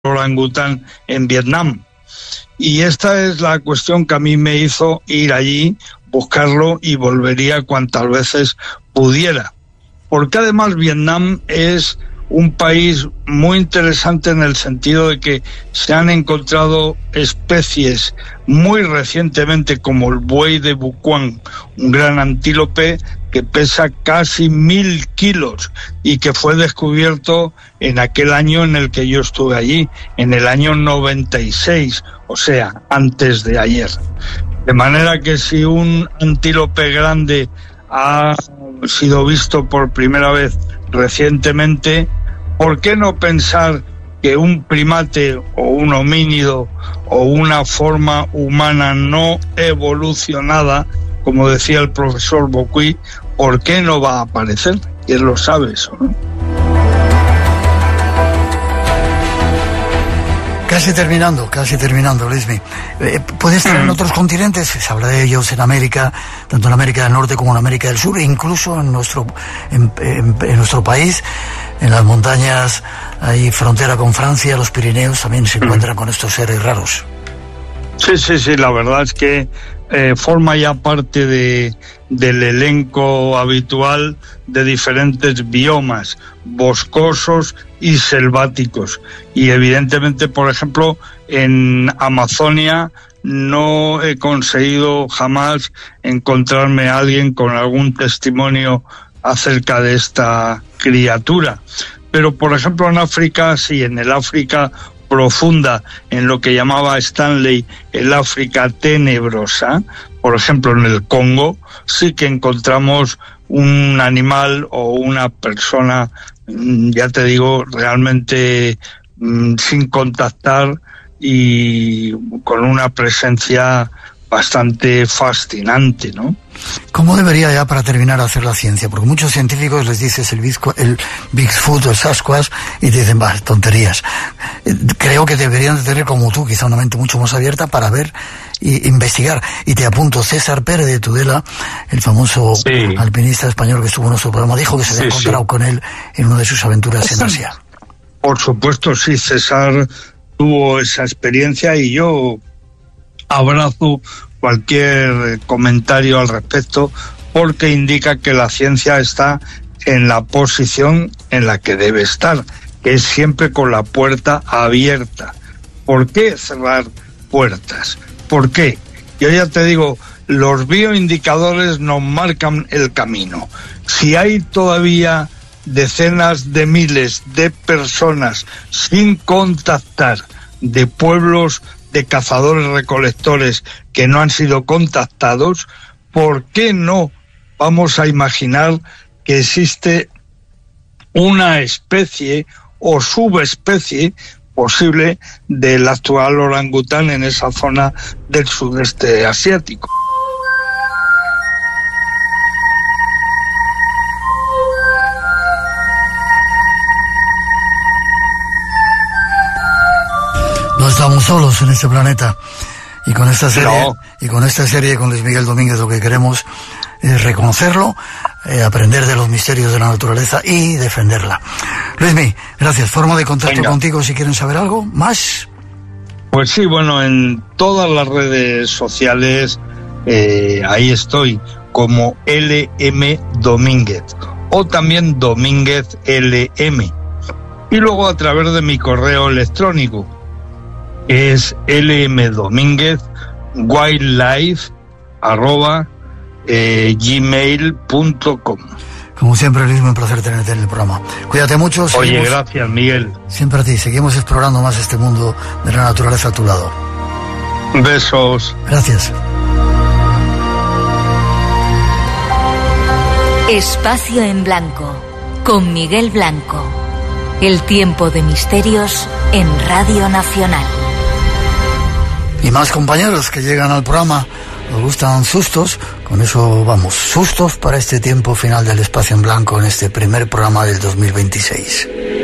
orangután en Vietnam. Y esta es la cuestión que a mí me hizo ir allí, buscarlo, y volvería cuantas veces pudiera. Porque además Vietnam es un país muy interesante en el sentido de que se han encontrado especies muy recientemente, como el buey de Bucuán, un gran antílope que pesa casi 1000 kilos y que fue descubierto en aquel año en el que yo estuve allí, en el año 96, o sea, antes de ayer. De manera que si un antílope grande ha sido visto por primera vez recientemente, ¿por qué no pensar que un primate o un homínido o una forma humana no evolucionada, como decía el profesor Bocuí, ¿por qué no va a aparecer? ¿Quién lo sabe eso, no? Casi terminando, Luismi. ¿Puede estar en otros continentes? Se habla de ellos en América, tanto en América del Norte como en América del Sur, e incluso en nuestro país, en las montañas, hay frontera con Francia, los Pirineos también se encuentran con estos seres raros. Sí, la verdad es que forma ya parte del elenco habitual de diferentes biomas boscosos y selváticos. Y evidentemente, por ejemplo, en Amazonia no he conseguido jamás encontrarme a alguien con algún testimonio acerca de esta criatura. Pero, por ejemplo, en África, sí, en el África profunda, en lo que llamaba Stanley el África tenebrosa, por ejemplo en el Congo, sí que encontramos un animal o una persona, ya te digo, realmente sin contactar y con una presencia bastante fascinante, ¿no? ¿Cómo debería, ya para terminar, hacer la ciencia? Porque muchos científicos les dices el Bigfoot o el Sasquatch y te dicen, tonterías. Creo que deberían de tener, como tú, quizá una mente mucho más abierta para ver e investigar. Y te apunto, César Pérez de Tudela, el famoso alpinista español que estuvo en nuestro programa, dijo que se había encontrado con él en una de sus aventuras en Asia. Por supuesto, sí, César tuvo esa experiencia y yo abrazo cualquier comentario al respecto, porque indica que la ciencia está en la posición en la que debe estar, que es siempre con la puerta abierta. ¿Por qué cerrar puertas? ¿Por qué? Yo ya te digo, los bioindicadores nos marcan el camino. Si hay todavía decenas de miles de personas sin contactar, de pueblos de cazadores-recolectores que no han sido contactados, ¿por qué no vamos a imaginar que existe una especie o subespecie posible del actual orangután en esa zona del sudeste asiático? No estamos solos en este planeta, y con esta serie, con Luis Miguel Domínguez, lo que queremos es reconocerlo, aprender de los misterios de la naturaleza y defenderla. Luismi, gracias. Forma de contacto contigo si quieren saber algo más. Pues sí, bueno, en todas las redes sociales ahí estoy como LM Domínguez o también Domínguez LM, y luego a través de mi correo electrónico, es lmdomínguez@gmail.com. Como siempre, Luis, un placer tenerte en el programa. Cuídate mucho. Oye, gracias, Miguel. Siempre a ti. Seguimos explorando más este mundo de la naturaleza a tu lado. Besos. Gracias. Espacio en Blanco, con Miguel Blanco. El tiempo de misterios en Radio Nacional. Y más compañeros que llegan al programa. Nos gustan sustos, con eso vamos, sustos para este tiempo final del Espacio en Blanco en este primer programa del 2026.